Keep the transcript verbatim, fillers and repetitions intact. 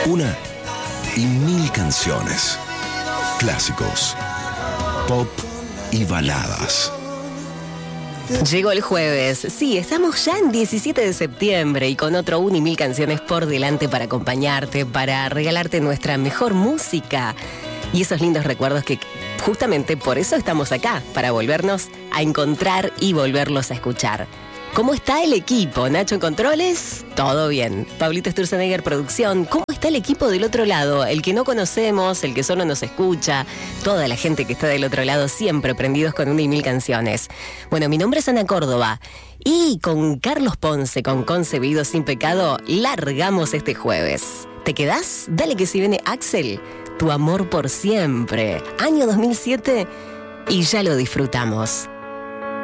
Una y mil canciones. Clásicos, pop y baladas. Llegó el jueves, sí, estamos ya en diecisiete de septiembre y con otro un y mil canciones por delante para acompañarte, para regalarte nuestra mejor música y esos lindos recuerdos que justamente por eso estamos acá, para volvernos a encontrar y volverlos a escuchar. ¿Cómo está el equipo? Nacho en controles, todo bien. Pablito Sturzenegger, producción. ¿Cómo está el equipo del otro lado? El que no conocemos, el que solo nos escucha, toda la gente que está del otro lado, siempre prendidos con una y mil canciones. Bueno, mi nombre es Ana Córdoba y con Carlos Ponce, con Concebido Sin Pecado, largamos este jueves. ¿Te quedás? Dale que si viene Axel, Tu Amor por Siempre. Año dos mil siete y ya lo disfrutamos.